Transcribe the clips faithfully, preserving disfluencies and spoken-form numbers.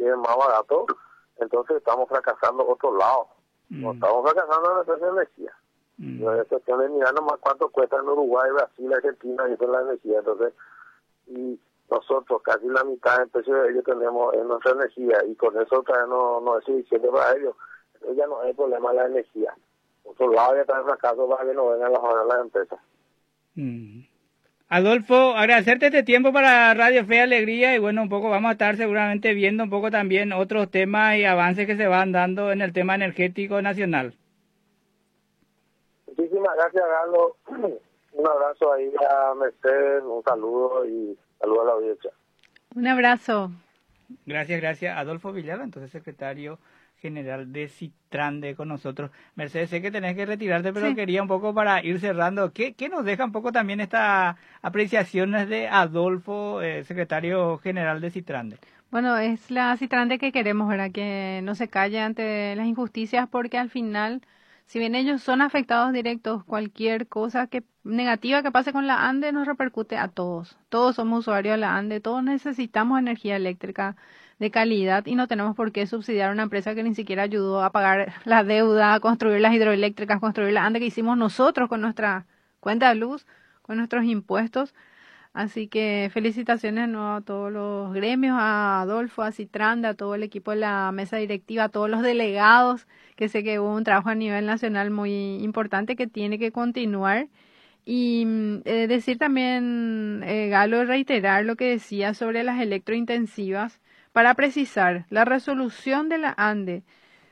es más barato, entonces estamos fracasando otro lado. Mm. No estamos fracasando en la empresa de energía. Mm. No es cuestión de mirar nomás cuánto cuesta en Uruguay, Brasil, Argentina, y con la energía. Entonces, y nosotros casi la mitad del precio de ellos tenemos en nuestra energía, y con eso todavía no, no es suficiente para ellos. Entonces ya no es el problema de la energía. Por otro lado, ya está el fracaso para que no vengan las horas las empresas. Mm. Adolfo, agradecerte este tiempo para Radio Fe y Alegría, y bueno, un poco vamos a estar seguramente viendo un poco también otros temas y avances que se van dando en el tema energético nacional. Muchísimas gracias, Galo. Un abrazo ahí a Mercedes, un saludo y saludo a la audiencia. Un abrazo. Gracias, gracias. Adolfo Villalba, entonces secretario general de Citrande con nosotros. Mercedes, sé que tenés que retirarte, pero sí. quería un poco para ir cerrando. ¿Qué, qué nos deja un poco también estas apreciaciones de Adolfo, eh, secretario general de Citrande? Bueno, es la Citrande que queremos, ¿verdad? Que no se calle ante las injusticias, porque al final, si bien ellos son afectados directos, cualquier cosa que negativa que pase con la ANDE nos repercute a todos. Todos somos usuarios de la ANDE, todos necesitamos energía eléctrica de calidad y no tenemos por qué subsidiar a una empresa que ni siquiera ayudó a pagar la deuda, a construir las hidroeléctricas, construir la ANDE que hicimos nosotros con nuestra cuenta de luz, con nuestros impuestos. Así que felicitaciones ¿no? a todos los gremios, a Adolfo, a Citrande, a todo el equipo de la mesa directiva, a todos los delegados, que sé que hubo un trabajo a nivel nacional muy importante que tiene que continuar. Y eh, decir también, eh, Galo, reiterar lo que decía sobre las electrointensivas, para precisar, la resolución de la ANDE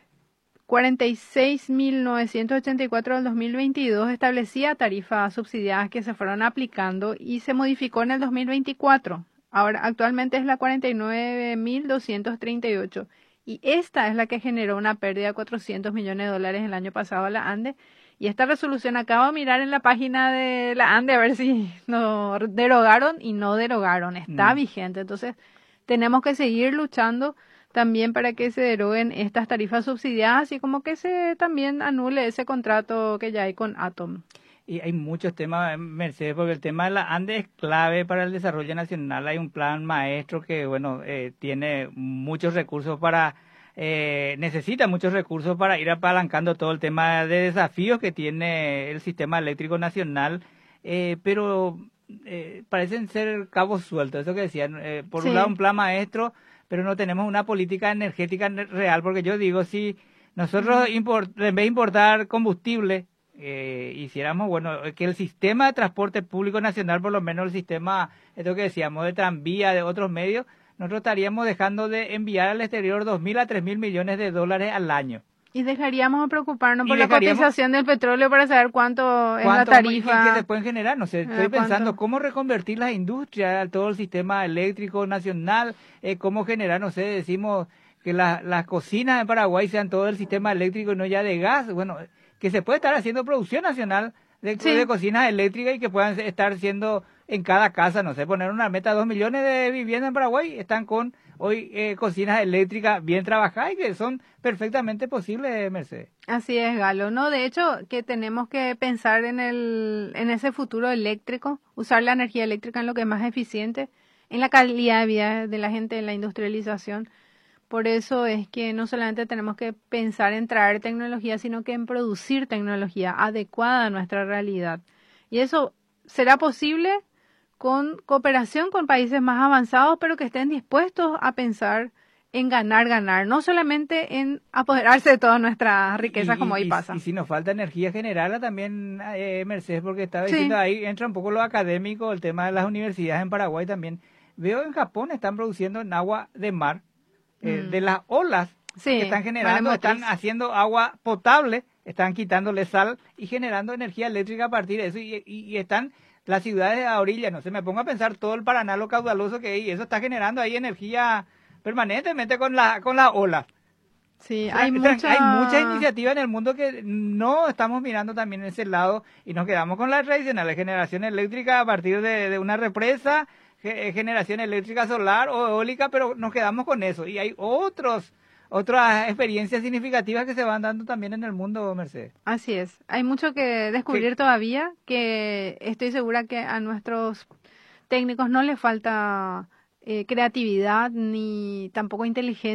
cuarenta y seis mil novecientos ochenta y cuatro del dos mil veintidós establecía tarifas subsidiadas que se fueron aplicando y se modificó en el dos mil veinticuatro. Ahora, actualmente es la cuarenta y nueve mil doscientos treinta y ocho. Y esta es la que generó una pérdida de cuatrocientos millones de dólares el año pasado a la ANDE. Y esta resolución acabo de mirar en la página de la ANDE a ver si no derogaron y no derogaron. Está mm. vigente. Entonces, tenemos que seguir luchando también para que se deroguen estas tarifas subsidiadas y como que se también anule ese contrato que ya hay con Atom. Y hay muchos temas, Mercedes, porque el tema de la ANDE es clave para el desarrollo nacional. Hay un plan maestro que, bueno, eh, tiene muchos recursos para, eh, necesita muchos recursos para ir apalancando todo el tema de desafíos que tiene el sistema eléctrico nacional, eh, pero eh, parecen ser cabos sueltos, eso que decían. Eh, por sí. un lado, un plan maestro, pero no tenemos una política energética real, porque yo digo, si nosotros, uh-huh. import, en vez de importar combustible, eh, hiciéramos, bueno, que el sistema de transporte público nacional, por lo menos el sistema, esto que decíamos, de tranvía, de otros medios, nosotros estaríamos dejando de enviar al exterior dos mil a tres mil millones de dólares al año. Y dejaríamos de preocuparnos y por la cotización del petróleo para saber cuánto es la tarifa. ¿Y qué se pueden generar? No sé, estoy eh, pensando cómo reconvertir las industrias, todo el sistema eléctrico nacional, eh, cómo generar, no sé, decimos que la, las cocinas en Paraguay sean todo el sistema eléctrico y no ya de gas. Bueno, que se puede estar haciendo producción nacional de, sí. de cocinas eléctricas y que puedan estar siendo en cada casa, no sé, poner una meta, dos millones de viviendas en Paraguay están con hoy eh, cocinas eléctricas bien trabajadas y que son perfectamente posibles, Mercedes. Así es, Galo, ¿no? De hecho, que tenemos que pensar en el en ese futuro eléctrico, usar la energía eléctrica en lo que es más eficiente, en la calidad de vida de la gente, en la industrialización. Por eso es que no solamente tenemos que pensar en traer tecnología, sino que en producir tecnología adecuada a nuestra realidad. Y eso será posible con cooperación con países más avanzados, pero que estén dispuestos a pensar en ganar, ganar, no solamente en apoderarse de todas nuestras riquezas y, como hoy y, pasa. Y si nos falta energía, generarla también, eh, Mercedes, porque estaba diciendo sí. ahí, entra un poco lo académico, el tema de las universidades en Paraguay también. Veo en Japón están produciendo en agua de mar, eh, mm. de las olas sí, que están generando, están haciendo agua potable, están quitándole sal y generando energía eléctrica a partir de eso y, y, y están... las ciudades a orilla, no sé, me pongo a pensar todo el Paraná, lo caudaloso que hay, y eso está generando ahí energía permanentemente con la con la ola. Sí, o sea, hay mucha... hay mucha iniciativa en el mundo que no estamos mirando también en ese lado y nos quedamos con la tradicional generación eléctrica a partir de, de una represa, generación eléctrica solar o eólica, pero nos quedamos con eso. Y hay otros otras experiencias significativas que se van dando también en el mundo, Mercedes. Así es. Hay mucho que descubrir sí. todavía, que estoy segura que a nuestros técnicos no les falta eh, creatividad ni tampoco inteligencia